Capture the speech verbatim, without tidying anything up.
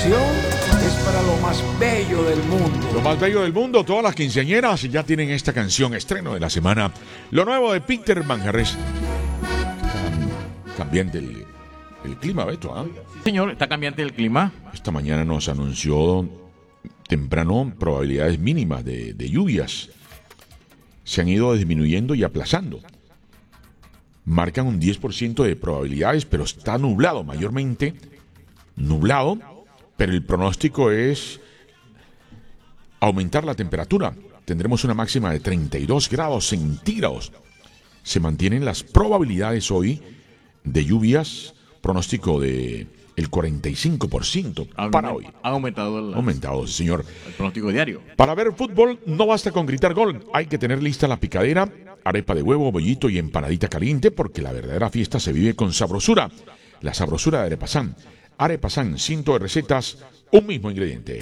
canción es para lo más bello del mundo. Lo más bello del mundo, todas las quinceañeras ya tienen esta canción, estreno de la semana. Lo nuevo de Peter Manjarres. Cambiante el, el clima, Beto, ¿ah? Sí, señor, está cambiante el clima. Esta mañana nos anunció temprano probabilidades mínimas de, de lluvias. Se han ido disminuyendo y aplazando. Marcan un diez por ciento de probabilidades, pero está nublado, mayormente nublado, pero el pronóstico es aumentar la temperatura. Tendremos una máxima de treinta y dos grados centígrados. Se mantienen las probabilidades hoy de lluvias, pronóstico de el cuarenta y cinco por ciento para hoy. Ha aumentado el, aumentado, señor. El pronóstico diario. Para ver fútbol no basta con gritar gol, hay que tener lista la picadera, arepa de huevo, bollito y empanadita caliente, porque la verdadera fiesta se vive con sabrosura. La sabrosura de Arepasán. Arepasán, ciento de recetas, un mismo ingrediente.